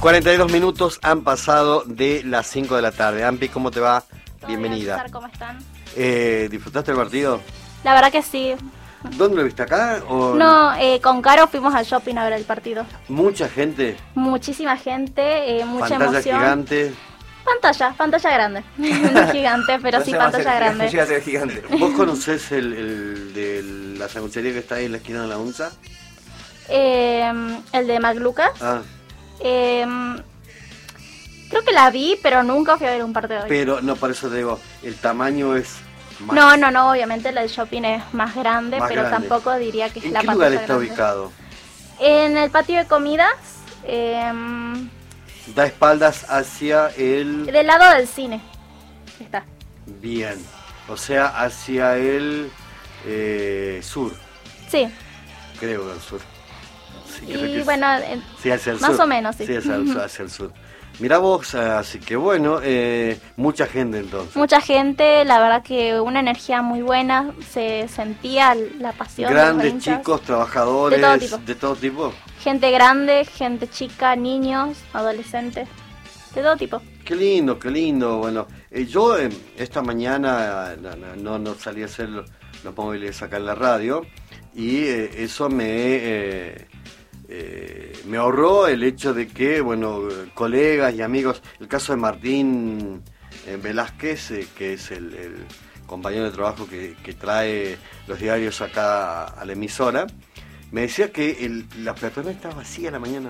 42 minutos han pasado de las 5 de la tarde. Ampi, ¿cómo te va? Bienvenida. César, ¿cómo están? ¿Disfrutaste el partido? La verdad que sí. ¿Dónde lo viste, acá? ¿O... No, con Caro fuimos al shopping a ver el partido. ¿Mucha gente? Muchísima gente, mucha ¿Pantalla emoción. gigante? Pantalla grande. No gigante, pero No sí se va a pantalla hacer- grande. No llega a ser gigante. ¿Vos conocés el de la sanguchería que está ahí en la esquina de la UNSA? El de McLucas. Ah, Creo que la vi, pero nunca fui a ver un partido hoy. pero no, por eso te digo, el tamaño es más... No, obviamente el del shopping es más grande, Más pero grande. tampoco diría que es ¿En la qué pantalla lugar está grande. ubicado? En el patio de comidas, Da espaldas hacia el... del lado del cine. Está. Bien, o sea, hacia el sur, Sí. creo que el sur. Sí, creo que Y es- bueno, sí, hacia el más sur. o menos, sí. Hacia el sur. Mirá vos, así que bueno, mucha gente entonces. mucha gente, la verdad que una energía muy buena, se sentía la pasión de los Grandes, hinchas. chicos, trabajadores, De todo tipo. de todo tipo. Gente grande, gente chica, niños, adolescentes, de todo tipo. Qué lindo, qué lindo. Bueno, yo esta mañana no salí a hacer los móviles acá en la radio y eso me ahorró el hecho de que, bueno, colegas y amigos, el caso de Martín Velázquez, que es el compañero de trabajo que trae los diarios acá a la emisora, me decía que la peatonal estaba vacía a la mañana.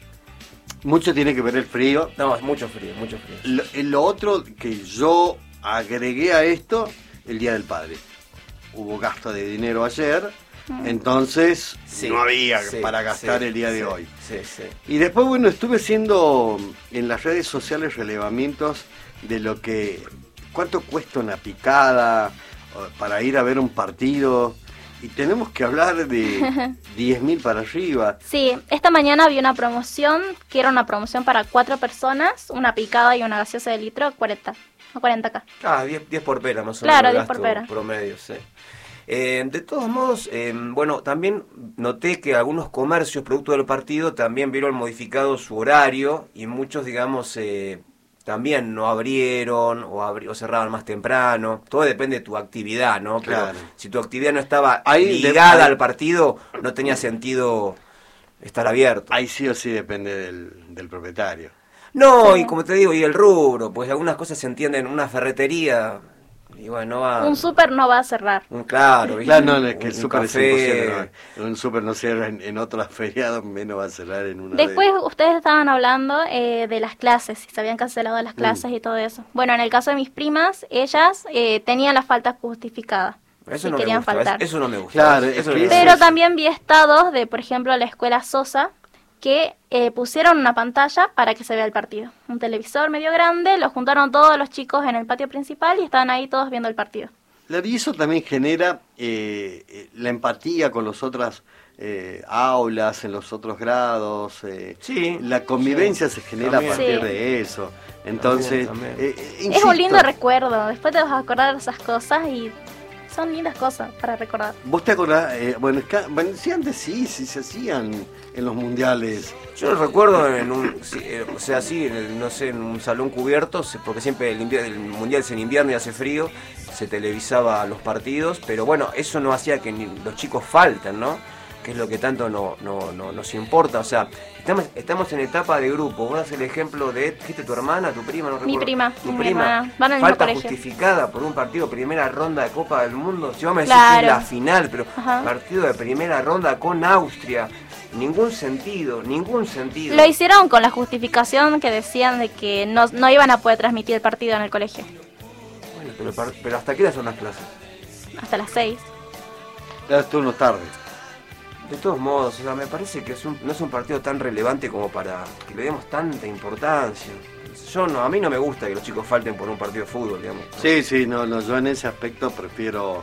Mucho tiene que ver el frío. No, es mucho frío, mucho frío. Lo otro que yo agregué a esto, el Día del Padre. Hubo gasto de dinero ayer, entonces Sí, no había sí, para gastar sí, el día de sí, hoy. Sí, sí. Y después, bueno, estuve haciendo en las redes sociales relevamientos de lo que, cuánto cuesta una picada para ir a ver un partido. Y tenemos que hablar de 10.000 para arriba. Sí, esta mañana vi una promoción, que era una promoción para 4 personas, una picada y una gaseosa de litro, 40, a 40k. Ah, 10 por pera más o Claro, menos. 10 por gasto pera. Promedio, sí. De todos modos, bueno, también noté que algunos comercios, producto del partido, también vieron modificado su horario y muchos, digamos, también no abrieron o cerraban más temprano. Todo depende de tu actividad, ¿no? Pero Claro. si tu actividad no estaba Ahí ligada ahí- al partido, no tenía sentido estar abierto. Ahí sí o sí depende del propietario. No, Sí. y como te digo, y el rubro, pues algunas cosas se entienden en una ferretería. Y bueno, no va. Un súper no va a cerrar. Claro, ¿viste? Claro, no, es que el Un súper es café. imposible. No, un súper no cierra en otros feriados, menos va a cerrar en una Después de... ustedes estaban hablando de las clases, si se habían cancelado las clases y todo eso. Bueno, en el caso de mis primas, ellas tenían la falta justificada. Eso si no me querían gusta. faltar. Eso no me gusta. Claro, eso es no que me eso gusta. Pero también vi estados de, por ejemplo, la escuela Sosa, que pusieron una pantalla para que se vea el partido. Un televisor medio grande, lo juntaron todos los chicos en el patio principal y estaban ahí todos viendo el partido. Claro, y eso también genera la empatía con las otras aulas, en los otros grados. Sí, La convivencia sí, se genera también. a partir Sí. de eso. Entonces, También. Es insisto, un lindo recuerdo, después te vas a acordar de esas cosas y son lindas cosas para recordar. ¿Vos te acordás? Bueno, sí, antes sí se hacían en los mundiales. Yo lo recuerdo en un, o sea, sí, no sé, en un salón cubierto, porque siempre el mundial es en invierno y hace frío, se televisaba los partidos, pero bueno, eso no hacía que los chicos falten, ¿no? Que es lo que tanto nos importa, o sea, estamos en etapa de grupo. Vos das el ejemplo de, ¿dijiste tu hermana, tu prima? No Mi recuerdo. prima Tu y mi prima, hermana van al mismo falta colegio. justificada por un partido primera ronda de Copa del Mundo. Si vos me decís Claro. que es la final, pero Ajá. partido de primera ronda con Austria, ningún sentido. Lo hicieron con la justificación que decían de que no iban a poder transmitir el partido en el colegio. Bueno, pero ¿hasta qué hora son las clases? Hasta las 6. Era turno tarde. De todos modos, o sea, me parece que no es un partido tan relevante como para que le demos tanta importancia. A mí no me gusta que los chicos falten por un partido de fútbol, digamos. Sí, no, yo en ese aspecto prefiero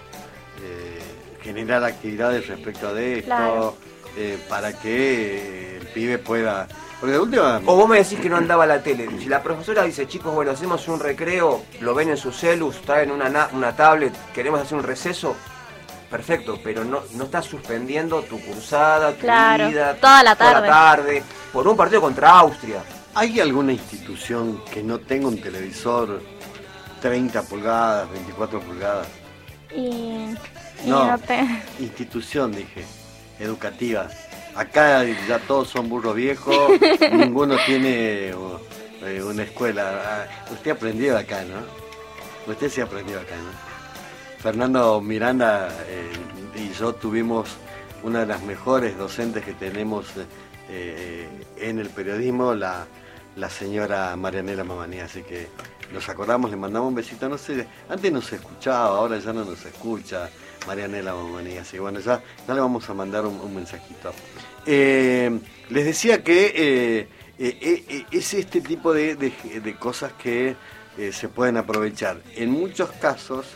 generar actividades respecto de esto, Claro. para que el pibe pueda... Porque de última... O vos me decís que no andaba la tele. Si la profesora dice, chicos, bueno, hacemos un recreo, lo ven en sus celus, traen una tablet, queremos hacer un receso, perfecto, pero no estás suspendiendo tu cursada, tu Claro, vida, toda la tarde. por un partido contra Austria. ¿Hay alguna institución que no tenga un televisor 30 pulgadas, 24 pulgadas? Y No, no te... institución, dije, educativa. Acá ya todos son burros viejos, ninguno tiene una escuela. Usted aprendió acá, ¿no? Usted sí aprendió acá, ¿no? Fernando Miranda y yo tuvimos una de las mejores docentes que tenemos en el periodismo, la señora Marianela Mamanía, así que nos acordamos, le mandamos un besito, no sé, antes nos escuchaba, ahora ya no nos escucha Marianela Mamanía, así que bueno, ya le vamos a mandar un mensajito. Les decía que es este tipo de cosas que se pueden aprovechar. En muchos casos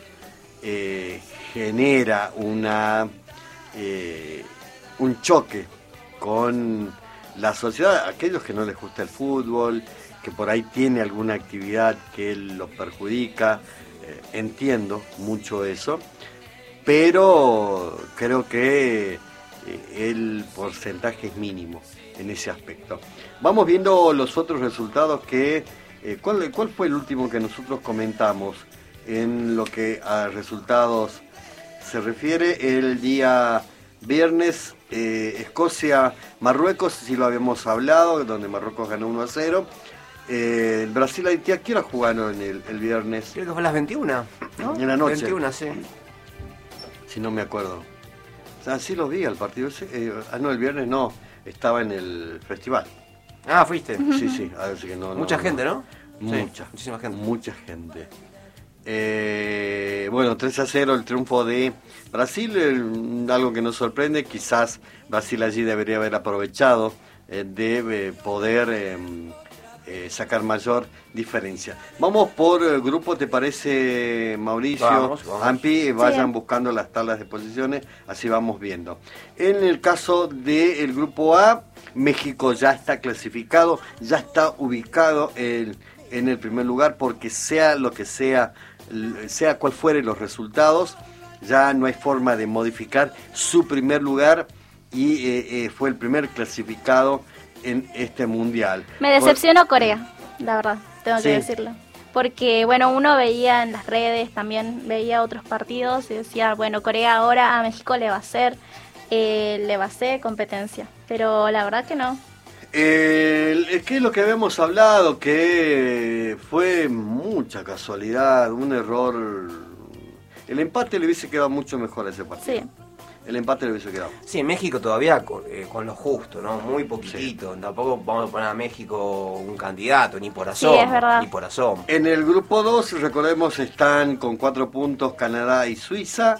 genera un choque con la sociedad, aquellos que no les gusta el fútbol, que por ahí tiene alguna actividad que los perjudica, entiendo mucho eso, pero creo que el porcentaje es mínimo en ese aspecto. Vamos viendo los otros resultados que... ¿Cuál fue el último que nosotros comentamos en lo que a resultados se refiere? El día viernes, Escocia-Marruecos, sí lo habíamos hablado, donde Marruecos ganó 1-0. Brasil-Haití, ¿a qué hora jugaron el viernes? Creo que fue a las 21, ¿no? En la noche. 21, sí. Si no me acuerdo. O sea, sí lo vi al partido ese. No, el viernes no, estaba en el festival. Ah, fuiste. Sí, a ver si que no. Mucha gente, ¿no? Mucha, sí, muchísima gente. Mucha gente. Bueno, 3-0 el triunfo de Brasil, algo que nos sorprende, quizás Brasil allí debería haber aprovechado de poder sacar mayor diferencia. Vamos por grupo, ¿te parece, Mauricio? Vamos. Ampi, vayan Sí. buscando las tablas de posiciones, así vamos viendo. En el caso del grupo A, México ya está clasificado, ya está ubicado en el primer lugar, porque sea lo que sea cual fueren los resultados, ya no hay forma de modificar su primer lugar y fue el primer clasificado en este mundial. Me decepcionó Corea, la verdad, tengo Sí. que decirlo. Porque, bueno, uno veía en las redes, también veía otros partidos y decía, bueno, Corea ahora a México le va a hacer competencia. Pero la verdad que no. Que es lo que habíamos hablado, que fue mucha casualidad, un error. El empate le hubiese quedado mucho mejor a ese partido. Sí. El empate le hubiese quedado. Sí, México todavía con lo justo, ¿no? Muy poquitito. Sí. Tampoco vamos a poner a México un candidato, ni por asomo. Sí, es verdad. Ni por asomo. En el grupo 2, recordemos, están con 4 puntos Canadá y Suiza.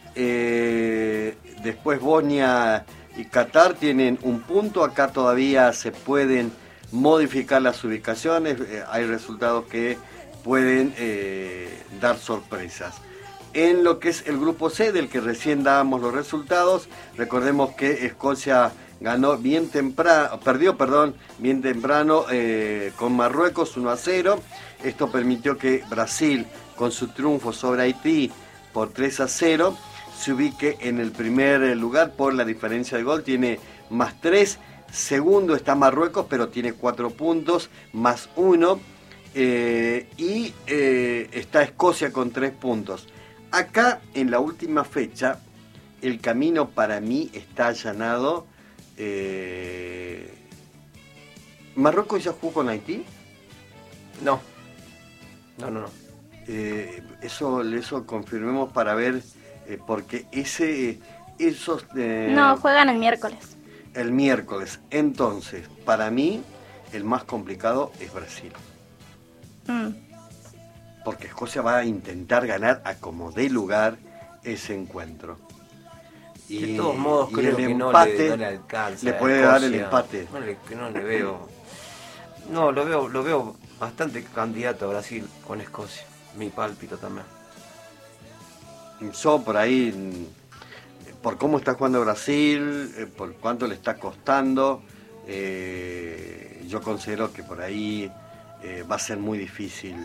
Después Bosnia y Qatar tienen 1 punto. Acá todavía se pueden modificar las ubicaciones. Hay resultados que pueden dar sorpresas. En lo que es el grupo C, del que recién dábamos los resultados, recordemos que Escocia ganó perdió bien temprano con Marruecos 1-0. Esto permitió que Brasil, con su triunfo sobre Haití por 3-0, se ubique en el primer lugar por la diferencia de gol, tiene +3. Segundo está Marruecos, pero tiene 4 puntos, +1. Y está Escocia con 3 puntos. Acá, en la última fecha, el camino para mí está allanado. ¿Marruecos ya jugó con Haití? No. Eso confirmemos para ver, porque esos... No, juegan el miércoles. El miércoles. Entonces, para mí, el más complicado es Brasil. Porque Escocia va a intentar ganar a como dé lugar ese encuentro. Y de todos modos creo que no le alcanza. Le puede dar el empate. No le veo. No, lo veo bastante candidato a Brasil con Escocia. Mi pálpito también. Yo por ahí, por cómo está jugando Brasil, por cuánto le está costando, yo considero que por ahí va a ser muy difícil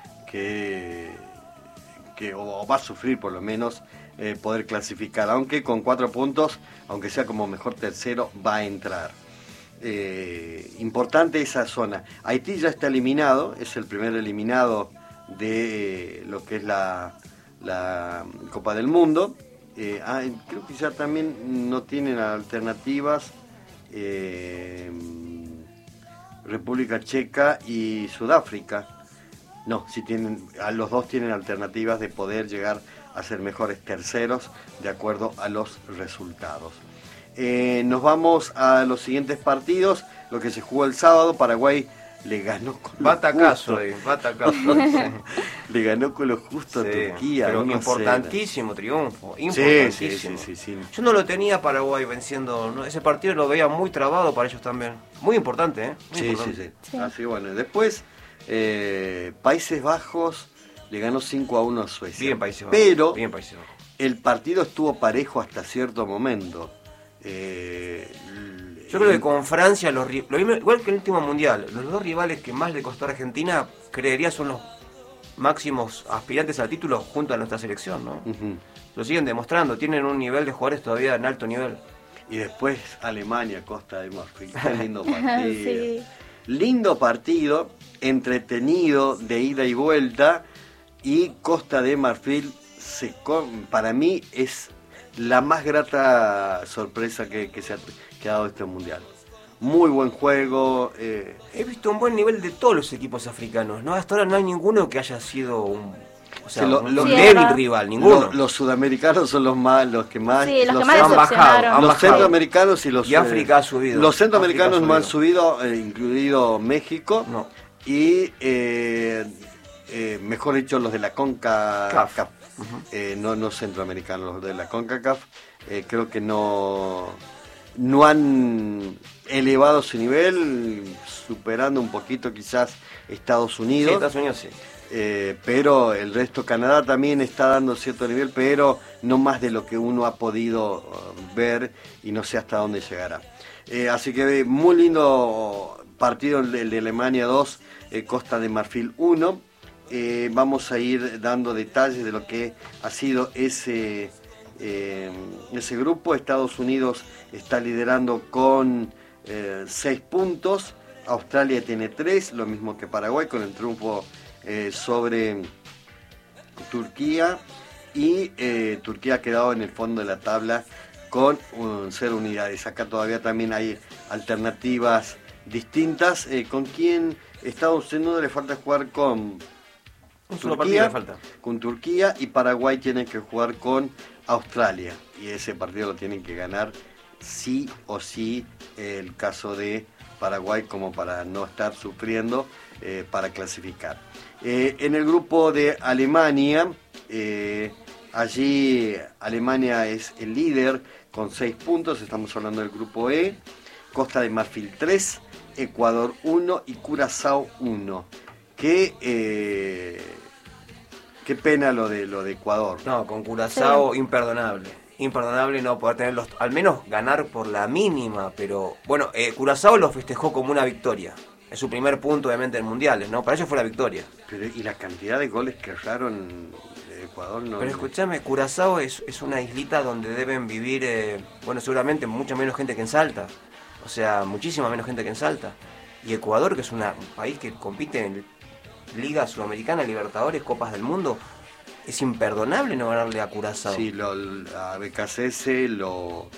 o va a sufrir por lo menos poder clasificar, aunque con 4 puntos, aunque sea como mejor tercero, va a entrar. importante esa zona. Haití ya está eliminado, es el primer eliminado de lo que es la Copa del Mundo. Creo que ya también no tienen alternativas República Checa y Sudáfrica. No, sí tienen, a los dos tienen alternativas de poder llegar a ser mejores terceros de acuerdo a los resultados. Nos vamos a los siguientes partidos. Lo que se jugó el sábado, Paraguay le ganó con batacazo, le ganó con lo justo a Turquía. Pero un importantísimo triunfo, importantísimo. Sí. Yo no lo tenía Paraguay venciendo, ¿no? Ese partido lo veía muy trabado para ellos también. Muy importante, ¿eh? Muy importante. Sí. Así bueno. Después, Países Bajos le ganó 5-1 a Suecia. Bien Países Bajos. Pero bien Países Bajos. El partido estuvo parejo hasta cierto momento. Yo creo que con Francia, igual que el último mundial, los dos rivales que más le costó a Argentina, creería son los máximos aspirantes al título junto a nuestra selección, ¿no? Uh-huh. Lo siguen demostrando, tienen un nivel de jugadores todavía en alto nivel. Y después Alemania, Costa de Marfil, qué lindo partido. Sí. Lindo partido, entretenido, de ida y vuelta, y Costa de Marfil, para mí es la más grata sorpresa que ha dado este mundial. Muy buen juego. He visto un buen nivel de todos los equipos africanos, ¿no? Hasta ahora no hay ninguno que haya sido un débil rival, ninguno. Los sudamericanos son los que más han bajado. Los centroamericanos y África ha subido. Los centroamericanos no han subido, incluido México. No. Y mejor dicho, los de la CONCACAF. Uh-huh. No centroamericanos, los de la CONCACAF. Creo que no han elevado su nivel, superando un poquito quizás Estados Unidos. Sí, Estados Unidos sí. Pero el resto, Canadá también está dando cierto nivel, pero no más de lo que uno ha podido ver y no sé hasta dónde llegará. Así que muy lindo partido el de Alemania 2, Costa de Marfil 1. Vamos a ir dando detalles de lo que ha sido ese grupo. Estados Unidos está liderando con 6 puntos, Australia tiene 3, lo mismo que Paraguay, con el triunfo sobre Turquía, y Turquía ha quedado en el fondo de la tabla con 0 unidades. Acá todavía también hay alternativas distintas. ¿Con quién? Estados Unidos le falta jugar con Turquía, y Paraguay tiene que jugar con Australia, y ese partido lo tienen que ganar sí o sí, el caso de Paraguay, como para no estar sufriendo para clasificar. En el grupo de Alemania, allí Alemania es el líder con 6 puntos, estamos hablando del grupo E, Costa de Marfil 3, Ecuador 1 y Curazao 1. Qué pena lo de Ecuador. No, con Curazao imperdonable no poder tenerlos, al menos ganar por la mínima, pero bueno, Curazao lo festejó como una victoria. Es su primer punto, obviamente, en mundiales, ¿no? Para ellos fue la victoria. Pero y la cantidad de goles que erraron Ecuador no. Pero escúchame, Curazao es una islita donde deben vivir, seguramente mucha menos gente que en Salta. O sea, muchísima menos gente que en Salta. Y Ecuador, que es un país que compite en Liga Sudamericana, Libertadores, Copas del Mundo, es imperdonable no ganarle a Curazao. Sí, a BKCS lo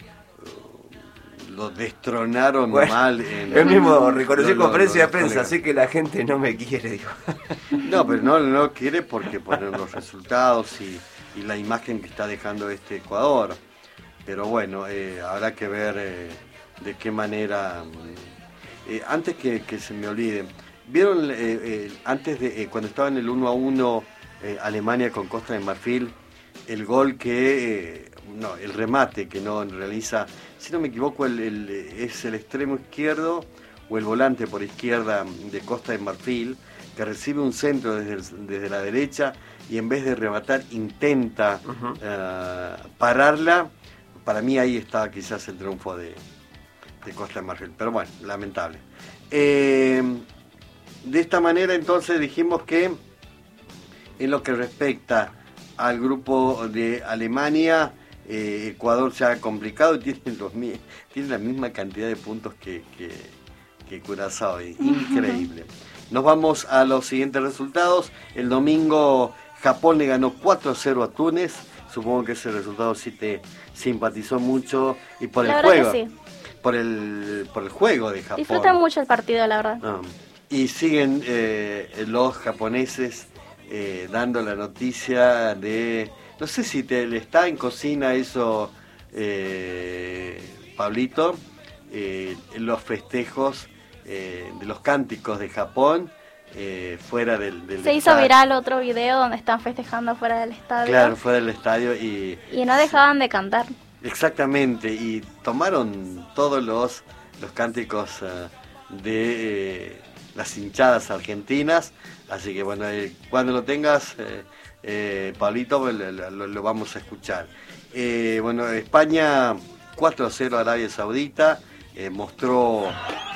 destronaron mal. Él mismo reconoció en conferencia de prensa, sé que la gente no me quiere, dijo. No, pero no quiere porque ponen los resultados y la imagen que está dejando este Ecuador. Pero bueno, habrá que ver de qué manera. Antes que se me olvide, ¿vieron antes de cuando estaba en el 1-1 Alemania con Costa de Marfil, el gol el remate que no realiza, si no me equivoco, es el extremo izquierdo o el volante por izquierda de Costa de Marfil, que recibe un centro desde la derecha y en vez de rematar intenta pararla? Para mí ahí está quizás el triunfo de Costa de Marfil, pero bueno, lamentable. De esta manera entonces dijimos que en lo que respecta al grupo de Alemania, Ecuador se ha complicado y tiene la misma cantidad de puntos que Curazao, increíble. Nos vamos a los siguientes resultados. El domingo Japón le ganó 4-0 a Túnez. Supongo que ese resultado sí te simpatizó mucho y por el juego. Sí. Por el juego de Japón. Disfrutan mucho el partido, la verdad. Y siguen los japoneses dando la noticia de... No sé si le está en cocina eso, Pablito, los festejos de los cánticos de Japón fuera del Se hizo viral otro video donde están festejando fuera del estadio. Claro, fuera del estadio y no dejaban de cantar. Exactamente, y tomaron todos los cánticos de las hinchadas argentinas, así que bueno, cuando lo tengas, Pablito, lo vamos a escuchar. Bueno, España 4-0 a Arabia Saudita, mostró